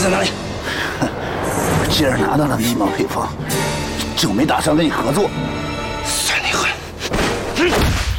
在哪里？ 既然拿到了密码配方，就没打算跟你合作。 算你狠！